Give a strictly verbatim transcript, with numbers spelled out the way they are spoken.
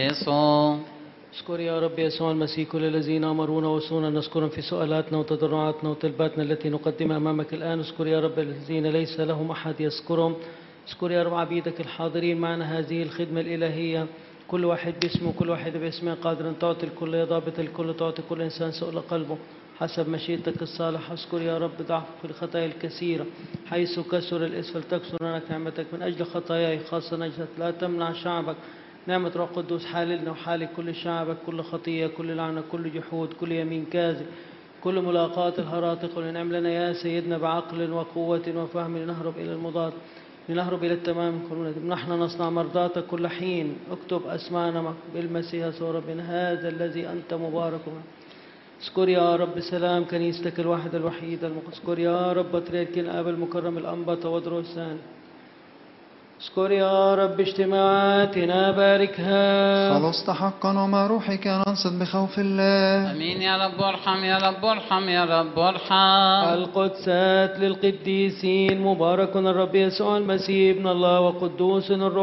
يسوع. اشكر يا رب يسوع المسيح كل الذين امرونا وصونا نذكرهم في سؤالاتنا وتضرعاتنا وطلباتنا التي نقدمها امامك الان. اشكر يا رب الذين ليس لهم احد يذكرهم. اشكر يا رب عبيدك الحاضرين معنا هذه الخدمه الالهيه، كل واحد باسمه كل واحد باسمه، قادر ان تعطي الكل يا ضابط الكل، تعطي كل انسان سؤل قلبه حسب مشيئتك الصالحه. اشكر يا رب ضعف في الخطايا الكثيره، حيث كسر الاسم فلتكسر لنا نعمتك. من اجل خطاياي خاصه نجدت لا تمنع شعبك نعمة روح قدوس حاللنا وحال كل شعبك، كل خطية كل لعنة كل جحود كل يمين كاذب كل ملاقاة الهراطق. ولنعم لنا يا سيدنا بعقل وقوة وفهم لنهرب إلى المضاد، لنهرب إلى التمام. نحن نصنع مرضاتك كل حين. اكتب أسماءنا بالمسيح يسوع ربنا هذا الذي أنت مبارك. اذكر يا رب سلام كنيستك الواحدة الوحيدة المقدسة. اذكر يا رب بطريرك الآب المكرم الأنبا ودروسان. اذكر يا رب اجتماعاتنا باركها. خلصت حقا ومع روحك ننصت بخوف الله. امين يا رب ارحم يا رب ارحم يا رب ارحم. القدسات للقديسين مبارك الرب يسوع المسيح ابن الله وقدوس الروح